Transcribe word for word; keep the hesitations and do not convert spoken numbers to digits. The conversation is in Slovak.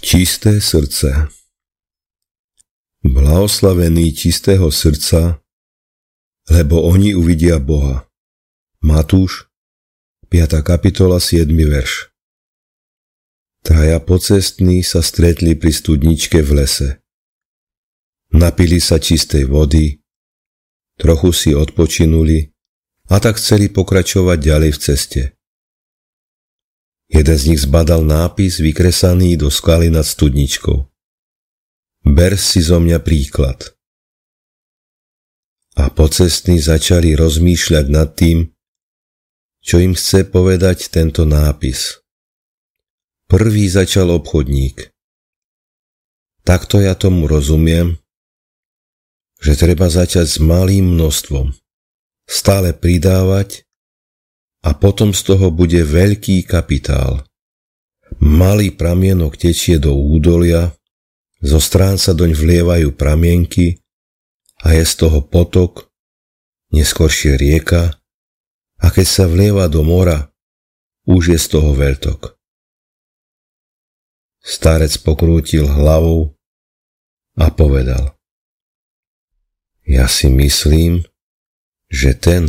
Čisté srdce. Blahoslavení čistého srdca, lebo oni uvidia Boha. Matúš, piata kapitola, siedmy verš. Traja pocestní sa stretli pri studničke v lese. Napili sa čistej vody, trochu si odpočinuli a tak chceli pokračovať ďalej v ceste. Jeden z nich zbadal nápis vykresaný do skaly nad studničkou. Ber si zo mňa príklad. A pocestní začali rozmýšľať nad tým, čo im chce povedať tento nápis. Prvý začal obchodník. Takto ja tomu rozumiem, že treba začať s malým množstvom, stále pridávať a potom z toho bude veľký kapitál. Malý pramienok tečie do údolia, zo strán sa doň vlievajú pramienky a je z toho potok, neskoršie rieka, a keď sa vlieva do mora, už je z toho veľtok. Starec pokrútil hlavou a povedal: Ja si myslím, že ten,